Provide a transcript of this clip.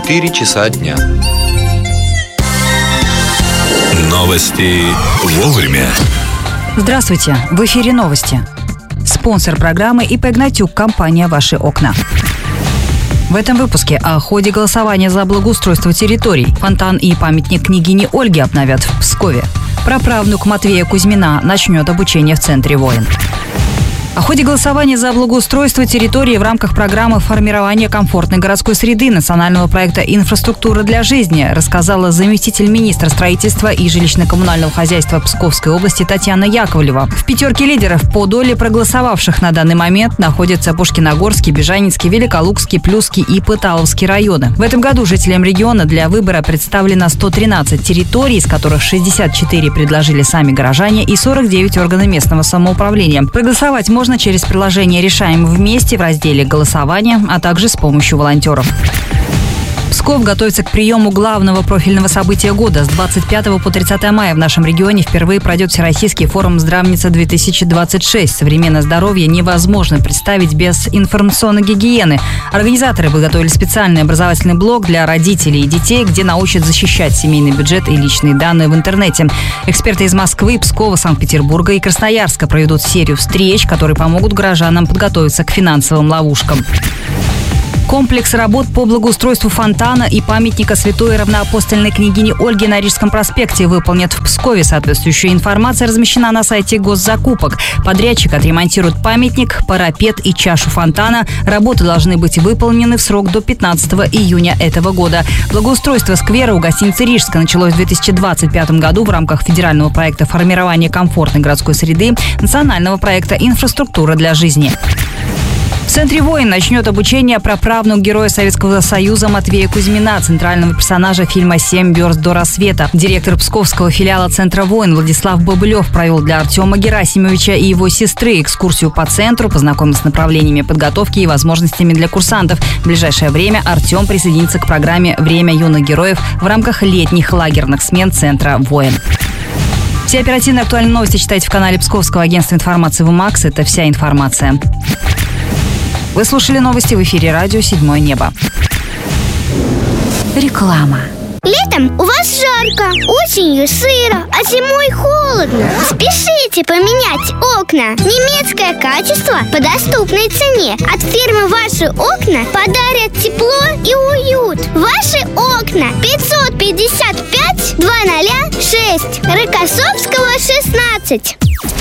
4 часа дня. Новости вовремя. Здравствуйте, в эфире новости. Спонсор программы ИП «Игнатюк», компания «Ваши окна». В этом выпуске о ходе голосования за благоустройство территорий. Фонтан и памятник княгине Ольге обновят в Пскове. Праправнук Матвея Кузьмина начнет обучение в центре «Воин». О ходе голосования за благоустройство территории в рамках программы формирования комфортной городской среды национального проекта «Инфраструктура для жизни» рассказала заместитель министра строительства и жилищно-коммунального хозяйства Псковской области Татьяна Яковлева. В пятерке лидеров по доле проголосовавших на данный момент находятся Пушкиногорский, Бежанинский, Великолукский, Плюский и Пыталовский районы. В этом году жителям региона для выбора представлено 113 территорий, из которых 64 предложили сами горожане и 49 органы местного самоуправления. Проголосовать можно через приложение «Решаем вместе» в разделе «Голосование», а также с помощью волонтеров. Псков готовится к приему главного профильного события года. С 25 по 30 мая в нашем регионе впервые пройдет Всероссийский форум «Здравница-2026». Современное здоровье невозможно представить без информационной гигиены. Организаторы подготовили специальный образовательный блок для родителей и детей, где научат защищать семейный бюджет и личные данные в интернете. Эксперты из Москвы, Пскова, Санкт-Петербурга и Красноярска проведут серию встреч, которые помогут горожанам подготовиться к финансовым ловушкам. Комплекс работ по благоустройству фонтана и памятника святой равноапостольной княгине Ольги на Рижском проспекте выполнят в Пскове. Соответствующая информация размещена на сайте госзакупок. Подрядчик отремонтирует памятник, парапет и чашу фонтана. Работы должны быть выполнены в срок до 15 июня этого года. Благоустройство сквера у гостиницы «Рижская» началось в 2025 году в рамках федерального проекта формирования комфортной городской среды национального проекта «Инфраструктура для жизни». В центре «Воин» начнет обучение праправнук героя Советского Союза Матвея Кузьмина, центрального персонажа фильма «7 верст до рассвета». Директор псковского филиала центра «Воин» Владислав Бобылев провел для Артема Герасимовича и его сестры экскурсию по центру, познакомился с направлениями подготовки и возможностями для курсантов. В ближайшее время Артем присоединится к программе «Время юных героев» в рамках летних лагерных смен центра «Воин». Все оперативные актуальные новости читайте в канале Псковского агентства информации ВМАКС. Это вся информация. Вы слушали новости в эфире радио «Седьмое небо». Реклама. Летом у вас жарко, осенью сыро, а зимой холодно. Спешите поменять окна. Немецкое качество по доступной цене. От фирмы «Ваши окна» подарят тепло и уют. «Ваши окна» 555 206 Рокоссовского 16.